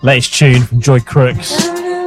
Latest tune from Joy Crooks.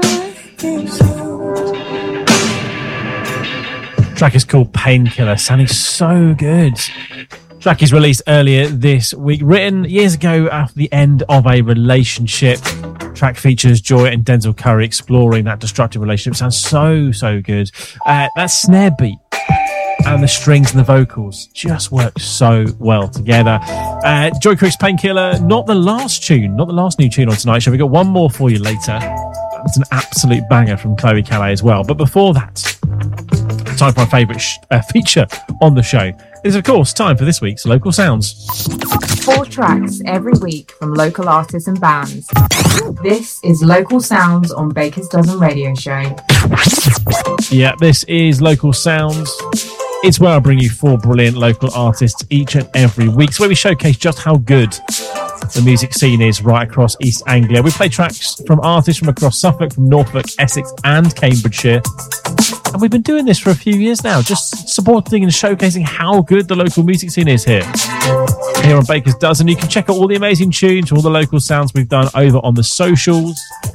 Track is called Painkiller, sounding so good. Track is released earlier this week, written years ago after the end of a relationship. Track features Joy and Denzel Curry exploring that destructive relationship. Sounds so good. That snare beat and the strings and the vocals just work so well together. Joy Crooks, Painkiller, not the last new tune on tonight's show. We've got one more for you later. It's an absolute banger from Chloe Calais as well. But before that, time for our favourite feature on the show. It is, of course, time for this week's Local Sounds. 4 tracks every week from local artists and bands. This is Local Sounds on Baker's Dozen Radio Show. Yeah, this is Local Sounds. It's where I bring you 4 brilliant local artists each and every week. It's where we showcase just how good the music scene is right across East Anglia. We play tracks from artists from across Suffolk, from Norfolk, Essex and Cambridgeshire. And we've been doing this for a few years now, just supporting and showcasing how good the local music scene is here on Baker's Dozen. You can check out all the amazing tunes, all the local sounds we've done over on the socials.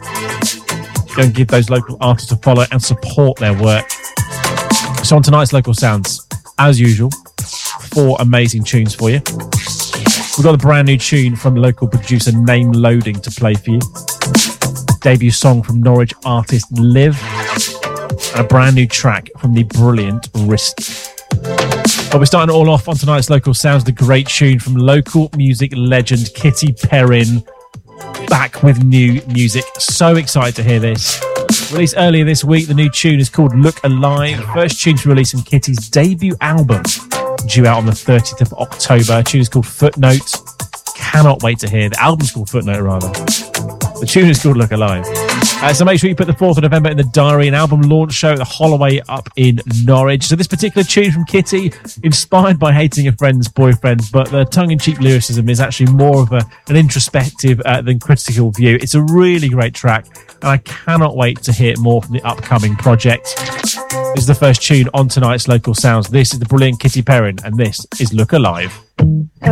Go and give those local artists a follow and support their work. So on tonight's Local Sounds, as usual, 4 amazing tunes for you. We've got a brand new tune from local producer Name Loading to play for you. Debut song from Norwich artist Liv. And a brand new track from the brilliant Risky. But we're starting it all off on tonight's Local Sounds, the great tune from local music legend Kitty Perrin. Back with new music. So excited to hear this. Released earlier this week, the new tune is called Look Alive. First tune to release on Kitty's debut album, due out on the 30th of October. The tune is called Footnote. Cannot wait to hear. The album's called Footnote, rather. The tune is called Look Alive. So make sure you put the 4th of November in the diary, an album launch show at the Holloway up in Norwich. So this particular tune from Kitty, inspired by hating a friend's boyfriend, but the tongue-in-cheek lyricism is actually more of an introspective than critical view. It's a really great track, and I cannot wait to hear more from the upcoming project. This is the first tune on tonight's Local Sounds. This is the brilliant Kitty Perrin, and this is Look Alive.